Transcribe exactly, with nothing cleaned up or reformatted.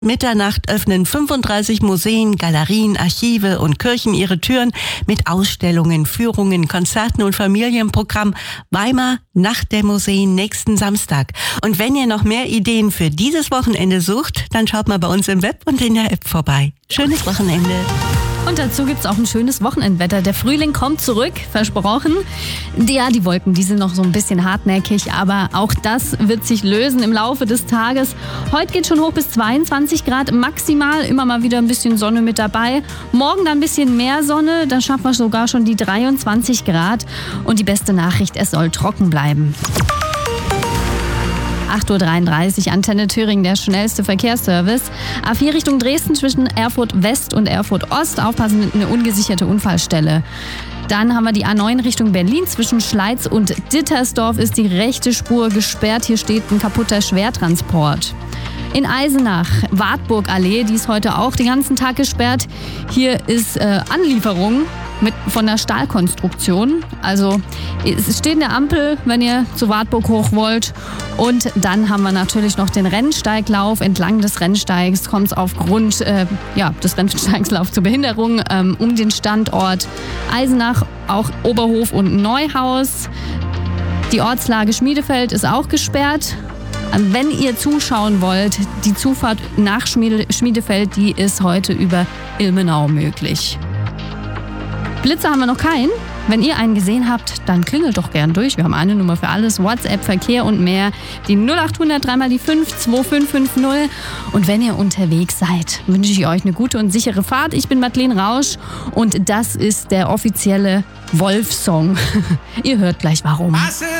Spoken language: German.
Mitternacht öffnen fünfunddreißig Museen, Galerien, Archive und Kirchen ihre Türen mit Ausstellungen, Führungen, Konzerten und Familienprogramm. Weimar, Nacht der Museen, nächsten Samstag. Und wenn ihr noch mehr Ideen für dieses Wochenende sucht, dann schaut mal bei uns im Web und in der App vorbei. Schönes Wochenende. Und dazu gibt's auch ein schönes Wochenendwetter. Der Frühling kommt zurück, versprochen. Ja, die Wolken, die sind noch so ein bisschen hartnäckig, aber auch das wird sich lösen im Laufe des Tages. Heute geht schon hoch bis zweiundzwanzig Grad maximal, immer mal wieder ein bisschen Sonne mit dabei. Morgen dann ein bisschen mehr Sonne, dann schaffen wir sogar schon die dreiundzwanzig Grad. Und die beste Nachricht, es soll trocken bleiben. acht Uhr dreiunddreißig, Antenne Thüringen, der schnellste Verkehrsservice. A vier Richtung Dresden zwischen Erfurt West und Erfurt Ost. Aufpassen, eine ungesicherte Unfallstelle. Dann haben wir die A neun Richtung Berlin. Zwischen Schleiz und Dittersdorf ist die rechte Spur gesperrt. Hier steht ein kaputter Schwertransport. In Eisenach, Wartburgallee, die ist heute auch den ganzen Tag gesperrt. Hier ist äh, Anlieferung mit, von der Stahlkonstruktion. Also es steht eine Ampel, wenn ihr zu Wartburg hoch wollt. Und dann haben wir natürlich noch den Rennsteiglauf. Entlang des Rennsteigs kommt es aufgrund äh, ja, des Rennsteigslaufs zur Behinderung ähm, um den Standort Eisenach, auch Oberhof und Neuhaus. Die Ortslage Schmiedefeld ist auch gesperrt. Wenn ihr zuschauen wollt, die Zufahrt nach Schmiedefeld, die ist heute über Ilmenau möglich. Blitze haben wir noch keinen. Wenn ihr einen gesehen habt, dann klingelt doch gern durch. Wir haben eine Nummer für alles, WhatsApp, Verkehr und mehr. Die null acht hundert dreimal die fünf zwei fünf fünf null. Und wenn ihr unterwegs seid, wünsche ich euch eine gute und sichere Fahrt. Ich bin Madeleine Rausch und das ist der offizielle Wolf-Song. Ihr hört gleich warum.